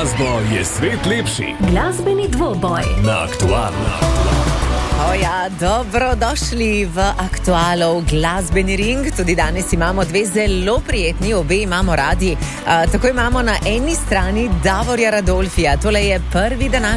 glasbo je svet lepši. Glasbeni dvoboj Na Aktualu. Ja, dobrodošli v Aktualu glasbeni ring. Tudi danes imamo dve zelo prijetni, obe imamo radi. Tako imamo na eni strani Davorja Radolfija. Tole je prvi današnji